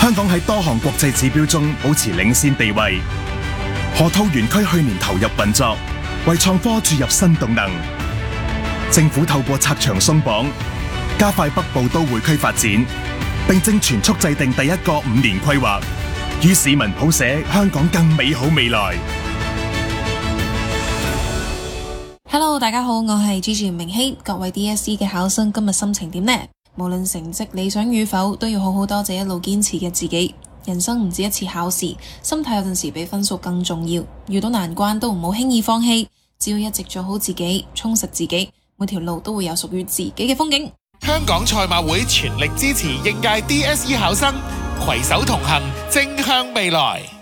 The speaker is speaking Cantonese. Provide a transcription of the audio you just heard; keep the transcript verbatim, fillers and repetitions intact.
香港喺多項國際指標中保持領先地位。河套園區去年投入運作，為創科注入新動能。政府透過拆牆鬆綁，加快北部都會區發展，並正全速制定第一個五年規劃，與市民譜寫香港更美好未來。 Hello， 大家好，我係 Gigi 明熙。各位 D S E 嘅考生今日心情點呢？無論成績理想與否，都要好好多謝一路堅持嘅自己。人生唔止一次考試，心態有陣時比分數更重要。遇到難關都唔好輕易放棄，只要一直做好自己，充實自己，每條路都會有屬於自己嘅風景。 香港賽馬會全力支持應屆 D S E 考生，攜手同行，正向未來。